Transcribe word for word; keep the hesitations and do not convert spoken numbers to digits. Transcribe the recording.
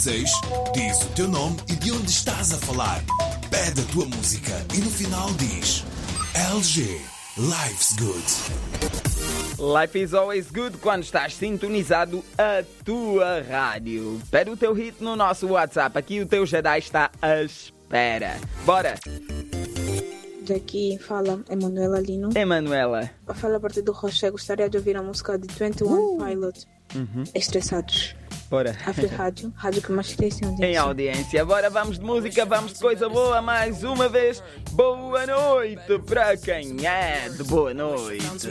seis, diz o teu nome e de onde estás a falar. Pede a tua música e no final diz L G, Life's Good. Life is always good quando estás sintonizado a tua rádio. Pede o teu hit no nosso WhatsApp. Aqui o teu Jedi está à espera. Bora! Daqui fala Emanuela Lino. Emanuela. Fala a partir do Rocher. Gostaria de ouvir a música de vinte e um Uh. Pilot. Uhum. Estressados. Bora. Afro Rádio. Rádio que mais cresce em Em audiência. audiência. Bora, vamos de música, vamos de coisa boa mais uma vez. Boa noite para quem é de boa noite.